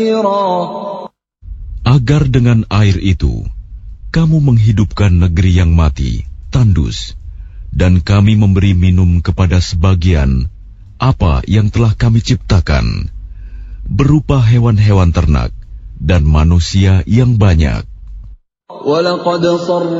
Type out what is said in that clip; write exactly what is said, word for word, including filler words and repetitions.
Agar dengan air itu kamu menghidupkan negeri yang mati, tandus, dan kami memberi minum kepada sebagian apa yang telah kami ciptakan, berupa hewan-hewan ternak dan manusia yang banyak.